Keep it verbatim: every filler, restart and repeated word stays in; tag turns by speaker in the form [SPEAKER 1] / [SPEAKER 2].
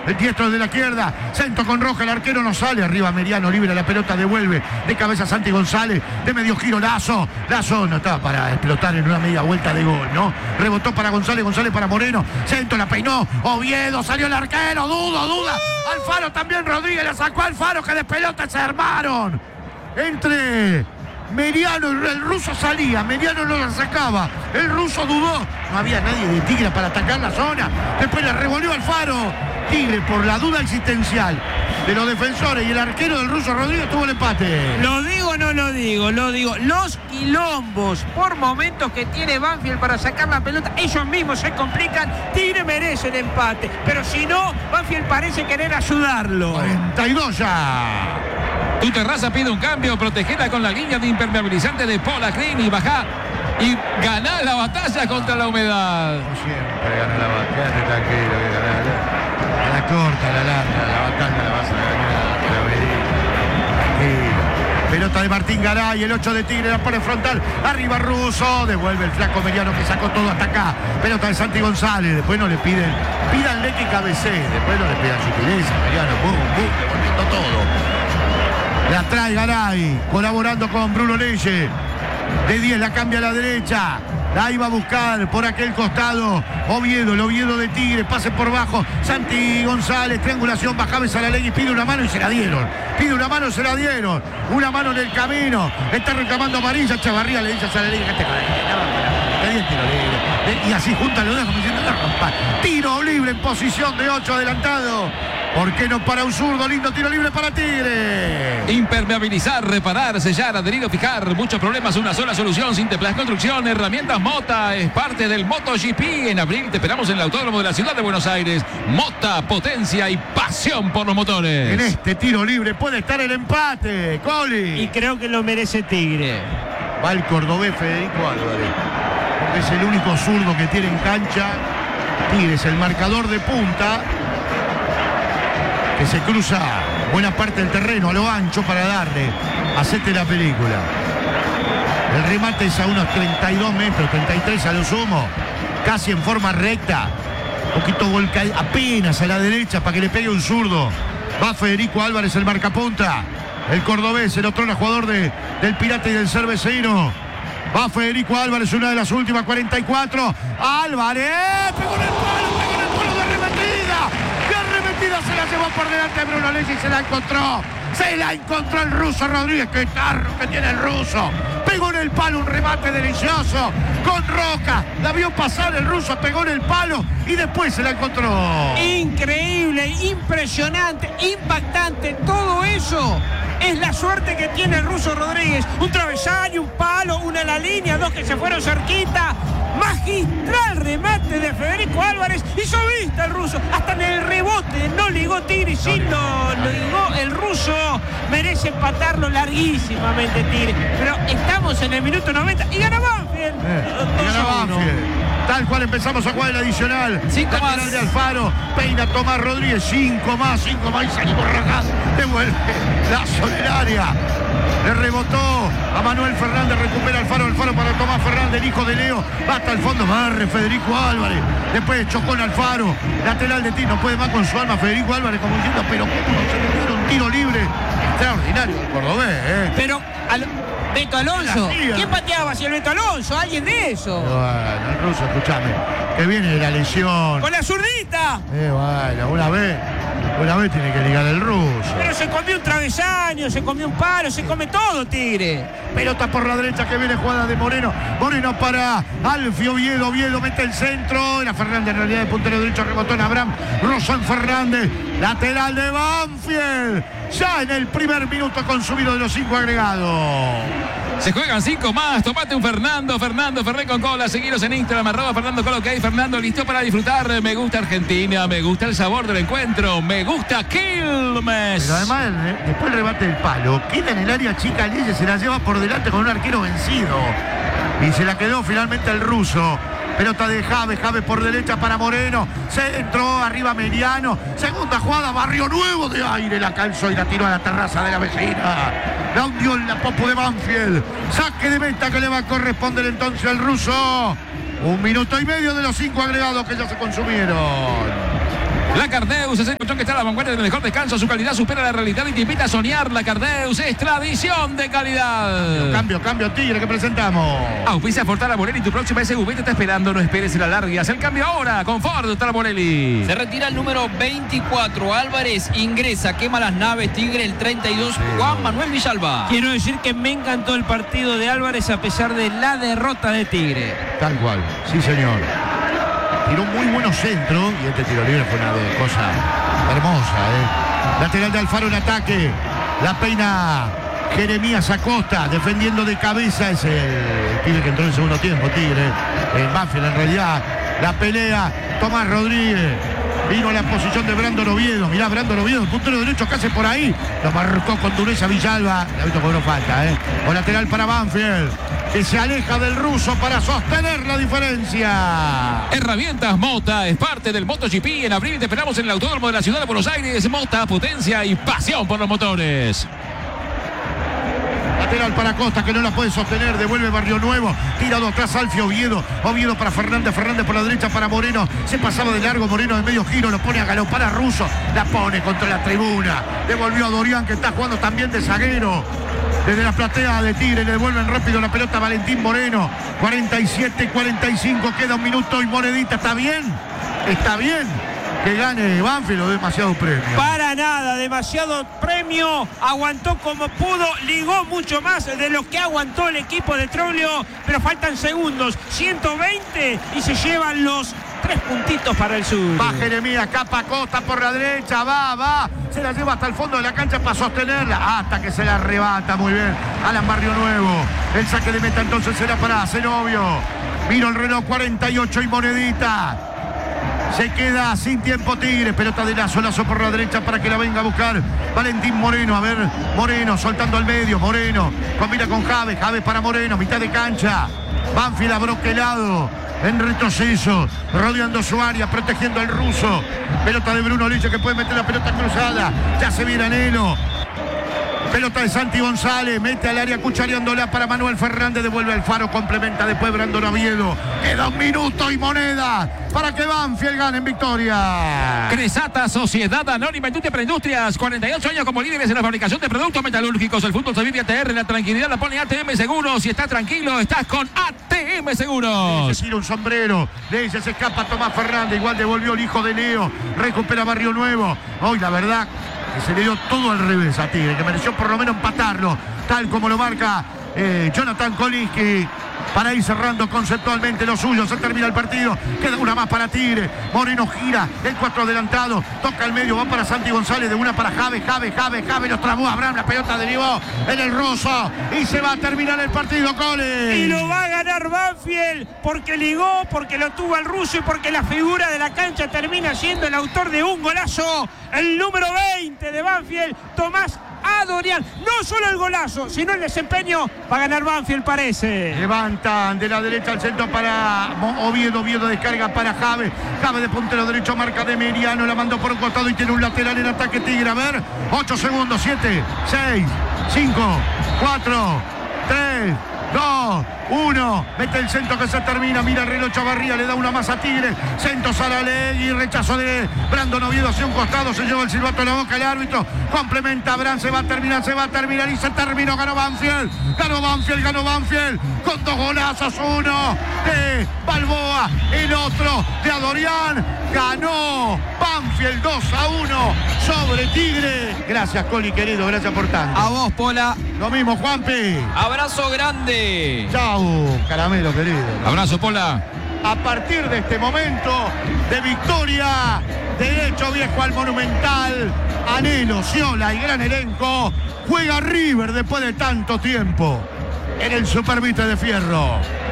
[SPEAKER 1] el diestro de la izquierda, centro con Roja, el arquero no sale, arriba Meriano, libre la pelota, devuelve de cabeza Santi González, de medio giro Lazo, Lazo no estaba para explotar en una media vuelta de gol, ¿no? Rebotó para González, González para Moreno, centro, la peinó, Oviedo, salió el arquero, dudo, duda, Alfaro también, Rodríguez la sacó a Alfaro, que de pelota se armaron, entre Meriano, el ruso salía, Meriano no la sacaba, el ruso dudó, no había nadie de Tigre para atacar la zona, después la revolvió Alfaro, Tigre por la duda existencial de los defensores y el arquero del ruso Rodríguez tuvo el empate.
[SPEAKER 2] Lo digo o no lo digo, lo digo, los quilombos por momentos que tiene Banfield para sacar la pelota, ellos mismos se complican, Tigre merece el empate, pero si no, Banfield parece querer ayudarlo.
[SPEAKER 1] cuarenta y dos ya.
[SPEAKER 3] Tu terraza pide un cambio, protegela con la línea de impermeabilizante de Pola Clean y bajá y ganá la batalla contra la humedad.
[SPEAKER 1] Como siempre gana la batalla, tranquilo que ganá la, a la corta, a la larga, la batalla la vas a ganar, tranquilo. Pelota de Martín Garay, el ocho de Tigre, la pone frontal, arriba Russo, devuelve el flaco Meriano que sacó todo hasta acá. Pelota de Santi González, después no le piden, pídanle que cabecee, después no le pidan sutileza, Meriano, boom, boom, devolviendo todo. La trae Garay, colaborando con Bruno Leyes. De diez la cambia a la derecha. La iba a buscar por aquel costado. Oviedo, el Oviedo de Tigre, pase por bajo. Santi González, triangulación, Bajaves a la ley y pide una mano y se la dieron. Pide una mano y se la dieron. Una mano en el camino. Está reclamando amarilla. Chavarría le dice a la ley que te tiro libre. Y así junta los dedos como diciendo la rompa. Tiro libre en posición de ocho adelantado. ¿Por qué no para un zurdo? Lindo tiro libre para Tigre.
[SPEAKER 3] Impermeabilizar, reparar, sellar, adherir o fijar. Muchos problemas, una sola solución. Sinteplas Construcción, herramientas Mota. Es parte del MotoGP. En abril te esperamos en el Autódromo de la Ciudad de Buenos Aires. Mota, potencia y pasión por los motores.
[SPEAKER 1] En este tiro libre puede estar el empate, Coli.
[SPEAKER 2] Y creo que lo merece Tigre.
[SPEAKER 1] Va el cordobés Federico Álvarez. Porque es el único zurdo que tiene en cancha. Tigre es el marcador de punta, que se cruza buena parte del terreno a lo ancho para darle. Hacete la película. El remate es a unos treinta y dos metros, treinta y tres a lo sumo. Casi en forma recta. Un poquito volcado, apenas a la derecha para que le pegue un zurdo. Va Federico Álvarez, el marcapunta. El cordobés, el otro jugador de, del Pirata y del Cervecino. Va Federico Álvarez, una de las últimas, cuarenta y cuatro. Álvarez, pegó en el palo, pegó en el palo de arremetida. Se la llevó por delante de Bruno Leyes y se la encontró. Se la encontró el ruso Rodríguez. Qué tarro que tiene el ruso. Pegó en el palo un remate delicioso con Roca. La vio pasar el ruso, pegó en el palo y después se la encontró.
[SPEAKER 2] Increíble, impresionante, impactante. Todo eso es la suerte que tiene el ruso Rodríguez. Un travesaño, un palo, una en la línea, dos que se fueron cerquita. Magistral remate de Federico Álvarez. Hizo vista el ruso. Hasta en el rebote no ligó Tigre. Sí, no ligó el ruso. Merece empatarlo larguísimamente Tigre. Pero estamos en el minuto noventa y gana Banfield.
[SPEAKER 1] Eh, y gana Banfield. Tal cual empezamos a jugar el adicional.
[SPEAKER 2] Cinco
[SPEAKER 1] la
[SPEAKER 2] más.
[SPEAKER 1] De Alfaro. Peina Tomás Rodríguez. Cinco más, cinco más. Y salimos rajas. Devuelve la soleraria. Le rebotó a Manuel Fernández, recupera Alfaro, Alfaro para Tomás Fernández, el hijo de Leo, va hasta el fondo, barre Federico Álvarez, después chocó en Alfaro, lateral de ti, no puede más con su alma Federico Álvarez como diciendo, pero ¿cómo se le dieron un tiro libre? Extraordinario el cordobés, ¿eh?
[SPEAKER 2] Pero al... Beto Alonso, ¿quién pateaba hacia el Beto Alonso? ¿Alguien de eso?
[SPEAKER 1] Bueno, el ruso, escúchame, que viene de la lesión.
[SPEAKER 2] ¡Con la zurdita!
[SPEAKER 1] Eh, bueno, una vez, una vez tiene que ligar el ruso.
[SPEAKER 2] Pero se comió un travesaño, se comió un palo, se come todo, Tigre.
[SPEAKER 1] Pelota por la derecha que viene jugada de Moreno. Moreno para Alfio Oviedo. Oviedo mete el centro. Era Fernández en realidad de puntero derecho. Rebotó en Abraham. Rosán Fernández. Lateral de Banfield. Ya en el primer minuto consumido de los cinco agregados.
[SPEAKER 3] Se juegan cinco más. Tomate un Fernando. Fernando Ferré con cola. Seguiros en Instagram. Arroba Fernando Colo. Ok, Fernando, listo para disfrutar. Me gusta Argentina. Me gusta el sabor del encuentro. Me gusta Quilmes.
[SPEAKER 1] Pero además, después el rebate del palo. Queda en el área chica. Lille se la lleva por delante con un arquero vencido. Y se la quedó finalmente el ruso. Pelota de Jave, Jave por derecha para Moreno. Centro, arriba Meriano. Segunda jugada, Barrio Nuevo de aire. La calzó y la tiró a la terraza de la vecina. La hundió en la popo de Banfield. Saque de meta que le va a corresponder entonces al ruso. Un minuto y medio de los cinco agregados que ya se consumieron.
[SPEAKER 3] La Cardeus es el colchón que está a la vanguardia del mejor descanso. Su calidad supera la realidad y te invita a soñar. La Cardeus es tradición de calidad.
[SPEAKER 1] Cambio, cambio, Tigre, que presentamos.
[SPEAKER 3] Auspicia Ford Taraborelli, tu próxima S U V te está esperando. No esperes y la largues. El cambio ahora con Ford Taraborelli.
[SPEAKER 4] Se retira el número veinticuatro. Álvarez ingresa, quema las naves. Tigre el treinta y dos. Sí. Juan Manuel Villalba.
[SPEAKER 2] Quiero decir que me encantó el partido de Álvarez a pesar de la derrota de Tigre.
[SPEAKER 1] Tal cual, sí señor. Tiró muy buenos centros y este tiro libre fue una de cosa hermosa. ¿eh? Lateral de Alfaro en ataque. La peina Jeremías Acosta defendiendo de cabeza. Es el, el pibe que entró en el segundo tiempo, Tigre. El Banfield en realidad. La pelea Tomás Rodríguez. Vino a la posición de Brandon Oviedo. Mirá, Brandon Oviedo, el puntero derecho casi por ahí. Lo marcó con dureza Villalba. La visto cobró falta, ¿eh? O lateral para Banfield, que se aleja del ruso para sostener la diferencia.
[SPEAKER 3] Herramientas Mota es parte del MotoGP. En abril te esperamos en el Autódromo de la Ciudad de Buenos Aires. Mota, potencia y pasión por los motores.
[SPEAKER 1] Lateral para Costa, que no la puede sostener. Devuelve Barrio Nuevo. Tirado atrás Alfio Oviedo. Oviedo para Fernández. Fernández por la derecha para Moreno. Se pasaba de largo. Moreno de medio giro. Lo pone a galopar a Russo. La pone contra la tribuna. Devolvió a Dorián, que está jugando también de zaguero. Desde la platea de Tigre le devuelven rápido la pelota a Valentín Moreno. cuarenta y siete cuarenta y cinco. Queda un minuto y Monedita. ¿Está bien? ¿Está bien? Que gane Banfield o demasiado premio.
[SPEAKER 2] Para nada, demasiado premio. Aguantó como pudo, ligó mucho más de lo que aguantó el equipo de Troglio, pero faltan segundos. ciento veinte y se llevan los tres puntitos para el sur.
[SPEAKER 1] Va Jeremías, capa Costa por la derecha, va, va. Se la lleva hasta el fondo de la cancha para sostenerla, hasta que se la arrebata. Muy bien, Alan Barrio Nuevo. El saque de meta entonces será para Zenobio. Miro el reloj, cuarenta y ocho y Monedita. Se queda sin tiempo Tigre. Pelota de Lazo, Lazo por la derecha para que la venga a buscar Valentín Moreno. A ver, Moreno soltando al medio. Moreno combina con Javes. Javes para Moreno, mitad de cancha. Banfield abroquelado en retroceso, rodeando su área, protegiendo al ruso. Pelota de Bruno Licho, que puede meter la pelota cruzada. Ya se viene Anelo. Pelota de Santi González, mete al área cuchareándola para Manuel Fernández, devuelve al Faro, complementa después Brandon Oviedo. Queda un minuto y moneda para que Banfield gane en victoria.
[SPEAKER 3] Cresata, Sociedad Anónima Industria para Industrias, cuarenta y ocho años como líderes en la fabricación de productos metalúrgicos. El fútbol se vive A T R, la tranquilidad la pone A T M Seguros. Si estás tranquilo, estás con A T M Seguros.
[SPEAKER 1] Se tira un sombrero, de ella se escapa Tomás Fernández, igual devolvió el hijo de Leo, recupera Barrio Nuevo. Hoy la verdad que se le dio todo al revés a Tigre, que mereció por lo menos empatarlo, tal como lo marca eh, Jonathan Kolinski, para ir cerrando conceptualmente lo suyo. Se termina el partido, queda una más para Tigre. Moreno gira, el cuatro adelantado, toca el medio, va para Santi González, de una para Javes, Javes, Javes, Javes, los trabó Abraham, la pelota derivó en el ruso y se va a terminar el partido, Cole.
[SPEAKER 2] Y lo va a ganar Banfield, porque ligó, porque lo tuvo al ruso y porque la figura de la cancha termina siendo el autor de un golazo, el número veinte de Banfield, Tomás Adorián. No solo el golazo, sino el desempeño. Va a ganar Banfield, parece.
[SPEAKER 1] Levantan de la derecha al centro para Oviedo. Oviedo descarga para Javes. Javes de puntero derecho, marca de Meriano. La mandó por un costado y tiene un lateral en ataque Tigre. A ver, ocho segundos, siete, seis, cinco, cuatro, tres, dos, uno. Mete el centro que se termina. Mira el reloj Chavarría, le da una más a Tigre. Centro Saralegui, rechazo de Brandon Oviedo hacia un costado. Se lleva el silbato a la boca el árbitro. Complementa Abraham, se va a terminar, se va a terminar y se terminó. Ganó Banfield, ganó Banfield, ganó Banfield. Con dos golazos, uno de Balboa, el otro de Adorián. Ganó Banfield dos a uno sobre Tigre. Gracias, Coli, querido, gracias por tanto.
[SPEAKER 4] A vos, Pola.
[SPEAKER 1] Lo mismo, Juanpi.
[SPEAKER 4] Abrazo grande.
[SPEAKER 1] Chau, caramelo querido.
[SPEAKER 3] Abrazo, Pola.
[SPEAKER 1] A partir de este momento de victoria, derecho viejo al Monumental, Anelo, Sciola y gran elenco, juega River después de tanto tiempo en el Supervite de Fierro.